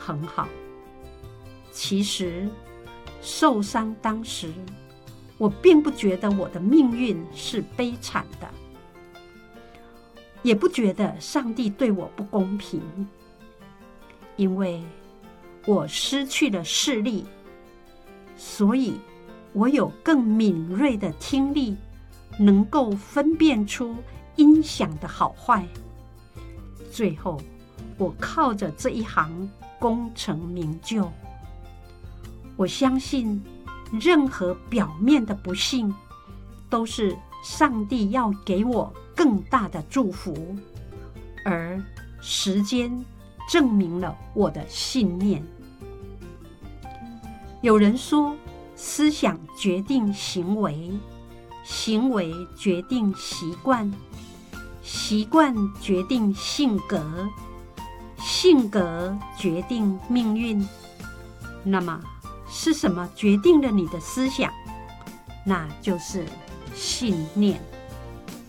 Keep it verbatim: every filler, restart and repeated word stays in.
很好。其实受伤当时，我并不觉得我的命运是悲惨的，也不觉得上帝对我不公平，因为我失去了视力，所以我有更敏锐的听力，能够分辨出音响的好坏。最后，我靠着这一行功成名就。我相信，任何表面的不幸，都是上帝要给我更大的祝福，而时间证明了我的信念。有人说，思想决定行为，行为决定习惯，习惯决定性格，性格决定命运。那么，是什么决定了你的思想？那就是信念。